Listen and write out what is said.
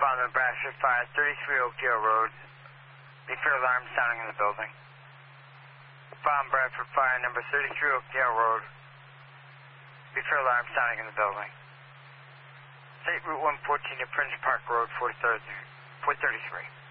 Bomb Nebraska 533 Oakdale Road. Be fair alarm sounding in the building. Bomb Bradford Fire number 33 Oakdale Road. Be fair alarm sounding in the building. State Route 114 to Prince Park Road 433.